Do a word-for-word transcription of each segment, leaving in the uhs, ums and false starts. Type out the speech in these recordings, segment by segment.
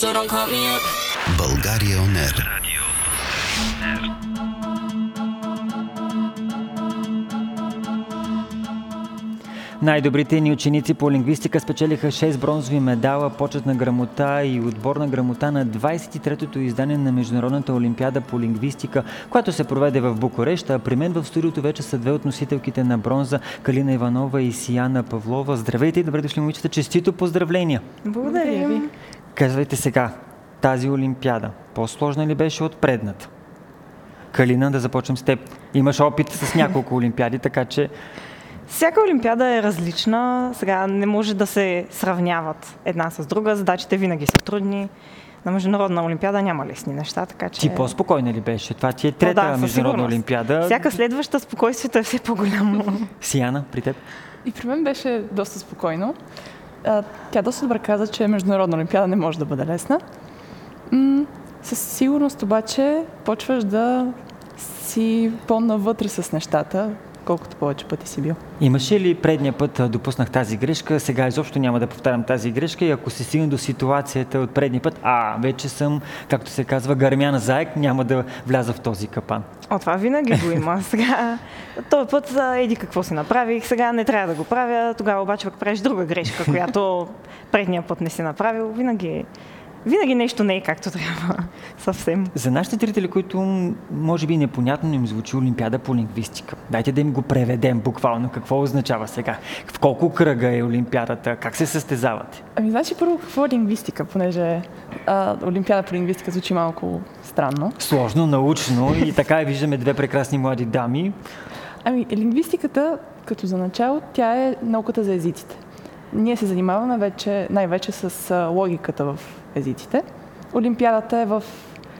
so don't call me up. България он ер. Най-добрите ни ученици по лингвистика спечелиха шест бронзови медала, почетна грамота и отборна грамота на двадесет и третото издание на Международната олимпиада по лингвистика, която се проведе в Букурещ. А при мен в студиото вече са две от носителките на бронза, Калина Иванова и Сияна Павлова. Здравейте и добре дошли, момичета. Честито поздравления! Благодаря ви! Казвайте сега, тази олимпиада по-сложна ли беше от предната? Калина, да започнем с теб. Имаш опит с няколко олимпиади, така че... Всяка олимпиада е различна. Сега не може да се сравняват една с друга. Задачите винаги са трудни. На международна олимпиада няма лесни неща, така че... Ти по-спокойна ли беше? Това ти е трета О, да, международна олимпиада. Всяка следваща спокойствието е все по-голямо. Сияна, при теб? И при мен беше доста спокойно. А, тя доста добре каза, че международна олимпиада не може да бъде лесна. М- със сигурност обаче почваш да си по-навътре с нещата, колкото повече пъти си бил. Имаше ли предния път допуснах тази грешка, сега изобщо няма да повтарям тази грешка и ако се стигне до ситуацията от предния път, а, вече съм, както се казва, гърмяна заек, няма да вляза в този капан. О, това винаги го има. Сега, този път, еди какво си направих, сега не трябва да го правя, тогава обаче пък правиш друга грешка, която предния път не си направил. Винаги Винаги нещо не е както трябва. Съвсем. За нашите зрители, които може би непонятно им звучи олимпиада по лингвистика, дайте да им го преведем буквално. Какво означава сега? В колко кръга е олимпиадата? Как се състезавате? Ами, значи първо какво е лингвистика, понеже а, олимпиада по лингвистика звучи малко странно. Сложно, научно и така виждаме две прекрасни млади дами. Ами, лингвистиката, като за начало, тя е науката за езиците. Ние се занимаваме вече, най-вече с а, логиката в езиците. Олимпиадата е в...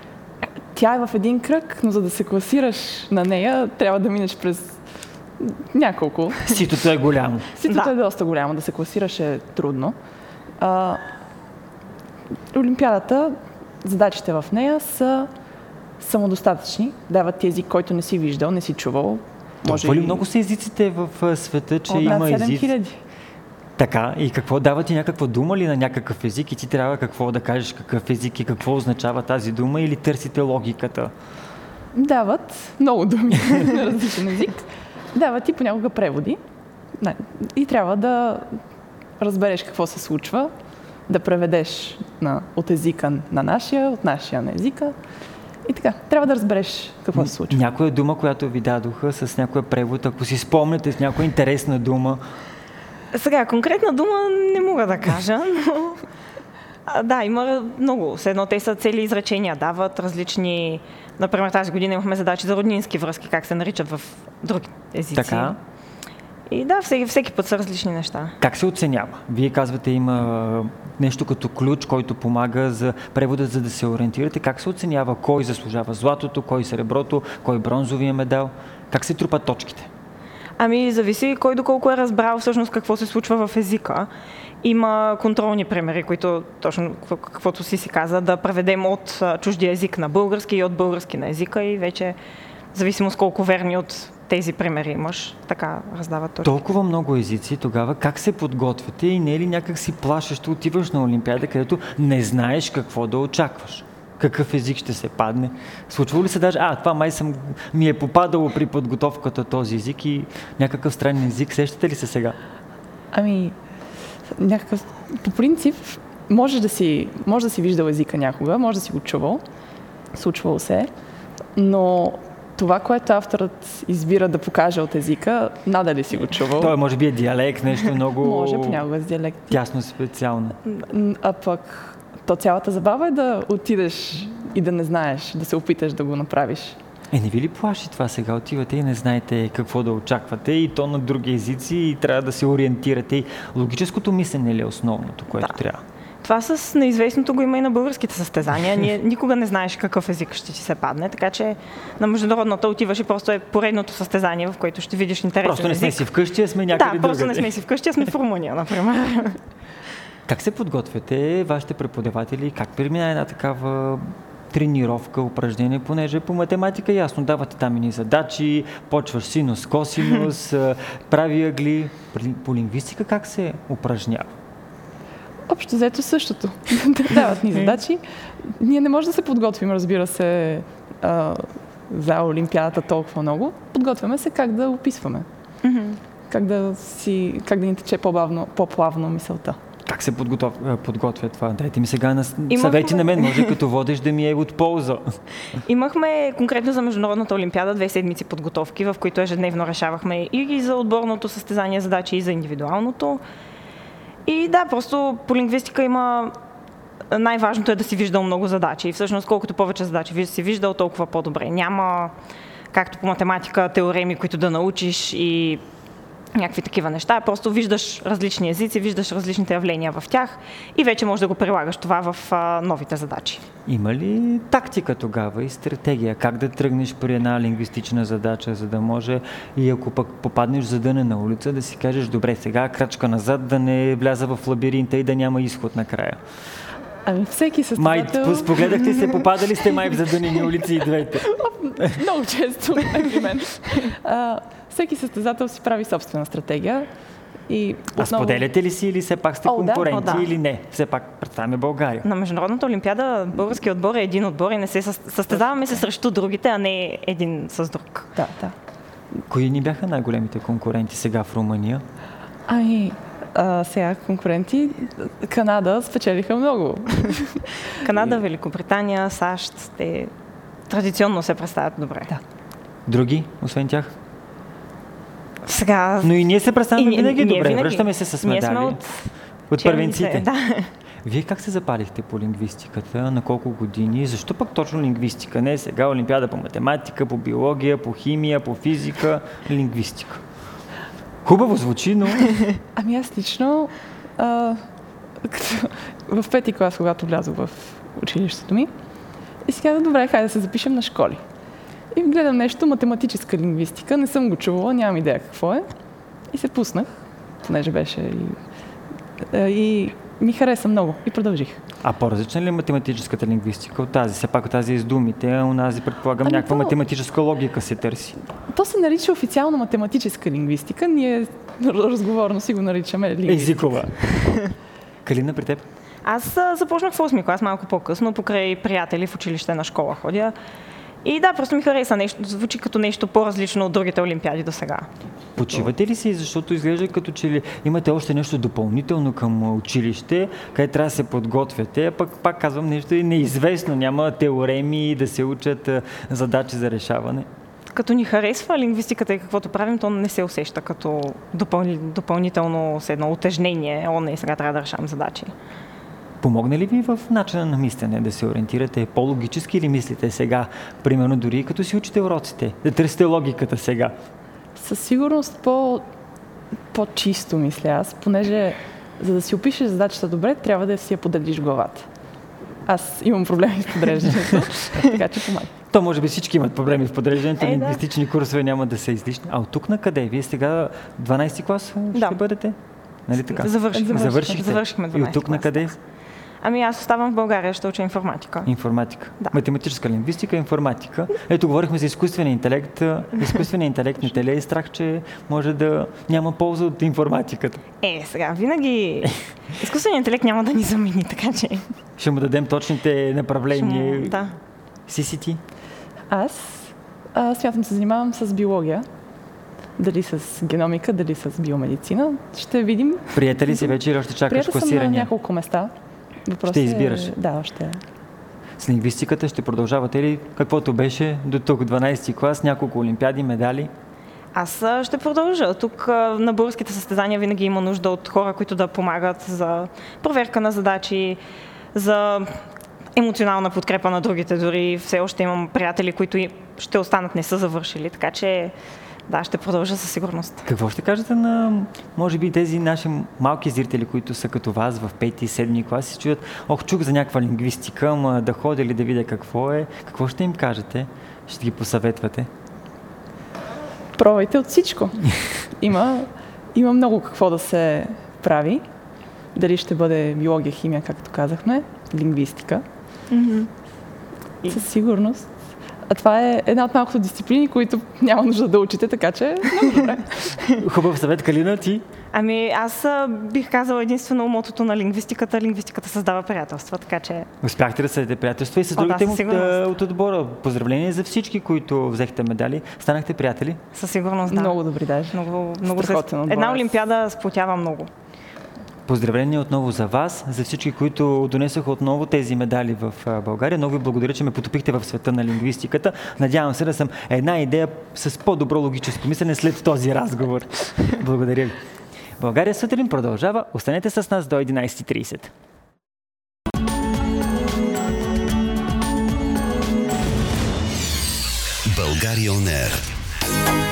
Тя е в един кръг, но за да се класираш на нея, трябва да минеш през няколко. Ситото е голямо. Ситото да. е доста голямо, да се класираш е трудно. А, Олимпиадата, задачите в нея са самодостатъчни. Дават ти език, който не си виждал, не си чувал. Може ли и... много са езиците в света, че О, има езици? седем хиляди. Така, и какво дава ти някаква дума ли на някакъв език и ти трябва какво да кажеш какъв език и какво означава тази дума или търсите логиката? Дават много думи на различен език. Дават и понякога преводи. И трябва да разбереш какво се случва, да преведеш на, от езика на нашия, от нашия на езика. И така, трябва да разбереш какво се случва. Някоя дума, която ви дадоха с някоя превод, ако си спомняте с някоя интересна дума. Сега, конкретна дума не мога да кажа, но а, да, има много. Все едно те са цели изречения, дават различни... Например, тази година имахме задачи за роднински връзки, как се наричат в други езици. Така. И да, всеки, всеки път са различни неща. Как се оценява? Вие казвате, има нещо като ключ, който помага за превода, за да се ориентирате. Как се оценява кой заслужава златото, кой среброто, кой бронзовия медал? Как се трупат точките? Ами, зависи кой доколко е разбрал всъщност какво се случва в езика. Има контролни примери, които точно каквото си си каза, да преведем от чуждия език на български и от български на езика и вече зависимо с колко верни от тези примери имаш, така раздават точки. Толкова много езици, тогава как се подготвяте и не е ли някак си плашещо отиваш на олимпиада, където не знаеш какво да очакваш? Какъв език ще се падне? Случва ли се даже, а, това май съм, ми е попадало при подготовката този език и някакъв странен език, сещате ли се сега? Ами, някакъв, по принцип, можеш да си, може да си виждал езика някога, може да си го чувал, случвало се, но това, което авторът избира да покаже от езика, надали си го чувал. Той може би е диалект, нещо много... Може, понякога с диалект. Тясно специално. А пък то цялата забава е да отидеш и да не знаеш, да се опиташ да го направиш. Е, не ви ли плаши това сега? Отивате и не знаете какво да очаквате и то на други езици и трябва да се ориентирате. И логическото мислене ли е основното, което да. трябва? Това с неизвестното го има и на българските състезания. Ние никога не знаеш какъв език ще ти се падне, така че на международната отиваш и просто е поредното състезание, в което ще видиш интересен език. Просто не сме си вкъщи, а сме някъде другаде. Да, просто не сме си вкъщи, а сме в Румъния, например. Как се подготвяте вашите преподаватели? Как премина една такава тренировка, упражнение, понеже по математика ясно давате там ини задачи, почваш синус, косинус, прави ъгли. По лингвистика как се упражнява? Общо взето същото. Дават ни задачи. Ние не можем да се подготвим, разбира се, а, за Олимпиадата толкова много. Подготвяме се как да описваме. Mm-hmm. Как да, си, как да ни тече по-бавно, по-плавно мисълта. Как се подготов... подготвя това? Дайте ми сега на Имахме... съвети на мен, може като водиш да ми е от полза. Имахме конкретно за Международната олимпиада две седмици подготовки, в които ежедневно решавахме и за отборното състезание задачи, и за индивидуалното. И да, просто по лингвистика има... Най-важното е да си виждал много задачи. И всъщност колкото повече задачи си виждал, толкова по-добре. Няма, както по математика, теореми, които да научиш и някакви такива неща. Просто виждаш различни езици, виждаш различните явления в тях и вече можеш да го прилагаш това в а, новите задачи. Има ли тактика тогава и стратегия? Как да тръгнеш при една лингвистична задача, за да може и ако пък попаднеш в задънена улица, да си кажеш, добре, сега крачка назад, да не вляза в лабиринта и да няма изход накрая? Ами всеки състезател... Май, спогледахте се, попадали сте май в задънени улици и двете. Много често, при мен. А, всеки състезател си прави собствена стратегия. И отново... А споделяте ли си или все пак сте О, конкуренти да. О, да. или не? Все пак представяме България. На Международната олимпиада българският отбор е един отбор и не се състезаваме се срещу другите, а не един с друг. Да, да. Кои ни бяха най-големите конкуренти сега в Румъния? Ами, а, сега конкуренти, Канада спечелиха много. Канада, Великобритания, САЩ, те традиционно се представят добре. Да. Други, освен тях? Сега... Но и ние се представяме и, винаги ние добре. Винаги. Връщаме се с Ние медали. сме от, от първенците. Да. Вие как се запалихте по лингвистиката? На колко години? Защо пък точно лингвистика? Не сега олимпиада по математика, по биология, по химия, по физика, лингвистика. Хубаво звучи, но... Ами аз лично а, като, в пети клас, когато влязох в училището ми, и си казах, добре, хайде да се запишем на школи. И гледам нещо, математическа лингвистика, не съм го чувала, нямам идея какво е. И се пуснах, понеже беше и, и ми хареса много и продължих. А по-различна ли е математическата лингвистика от тази? Все пак от тази с думите, а у нас предполагам ами някаква то... математическа логика се търси. То се нарича официално математическа лингвистика, ние разговорно си го наричаме лингвистика. Езикова. Калина, при теб? Аз а, започнах в осми клас, малко по-късно, покрай приятели в училище на школа ходя. И да, просто ми хареса нещо, звучи като нещо по-различно от другите олимпиади до сега. Почивате ли си, защото изглежда като че ли имате още нещо допълнително към училище, къде трябва да се подготвяте, а пък пак казвам нещо и неизвестно, няма теореми да се учат задачи за решаване. Като ни харесва лингвистиката и каквото правим, то не се усеща като допъл... допълнително с едно утежнение. О, не, сега трябва да решавам задачи. Помогна ли ви в начина на мислене да се ориентирате по-логически или мислите сега, примерно дори като си учите уроците, да търсите логиката сега? Със сигурност по, по-чисто мисля аз, понеже за да си опишеш задачата добре, трябва да си я подредиш в главата. Аз имам проблеми с подреждането, така че помага. То може би всички имат проблеми в подреждането, Е, да. лингвистични курсове няма да са излишни. А от тук на къде? Вие сега дванайсети клас ще Да. бъдете? Нали така? Завършихме. Завършихте. Завършихме И от дванайсети тук на клас, къде? да. Ами аз оставам в България, ще уча информатика. Информатика. Да. Математическа лингвистика, информатика. Ето, говорихме за изкуствения интелект. Изкуственият интелект не те ли е страх, че може да няма полза от информатиката? Е, сега, винаги изкуственият интелект няма да ни замени, така че... Ще му дадем точните направления. Ще му- Да. Си си ти? Аз а, смятам да се занимавам с биология. Дали с геномика, дали с биомедицина. Ще видим. Приятели си вече или още чакаш Приятел съм на класирания? няколко места. Въпросът Ще избираш? Е, да, още. С лингвистиката ще продължавате ли каквото беше до тук, дванайсети клас, няколко олимпиади, медали? Аз а, ще продължа. Тук а, на българските състезания винаги има нужда от хора, които да помагат за проверка на задачи, за емоционална подкрепа на другите. Дори все още имам приятели, които и ще останат, не са завършили, така че да, ще продължа със сигурност. Какво ще кажете на, може би, тези наши малки зрители, които са като вас в пети и седми клас и се чуят, ох, чух за някаква лингвистика, ама да ходя ли да видя какво е? Какво ще им кажете? Ще ги посъветвате? Пробвайте от всичко. Има, има много какво да се прави. Дали ще бъде биология, химия, както казахме, лингвистика. Mm-hmm. Със сигурност. А това е една от малкото дисциплини, които няма нужда да учите, така че много добре. Хубав съвет, Калина, ти? Ами аз а, бих казала единствено мотото на лингвистиката. Лингвистиката създава приятелства, така че... Успяхте да създадете приятелства и с другите да, от, от отбора. Поздравления за всички, които взехте медали. Станахте приятели? Със сигурност, да. Много добри даже. Много, много се... Страхотен отбор. Една олимпиада сплотява много. Поздравления отново за вас, за всички, които донесоха отново тези медали в България. Много ви благодаря, че ме потопихте в света на лингвистиката. Надявам се да съм една идея с по-добро логическо мислене след този разговор. Благодаря ви. България сутрин продължава. Останете с нас до единайсет и трийсет. България On Air.